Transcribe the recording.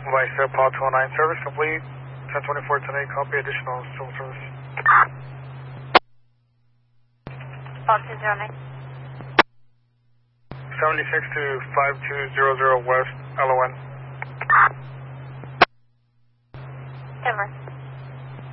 Vice Paul 209, service complete. 1024 tonight, copy additional civil service. Paul 209. 76 to 5200 West,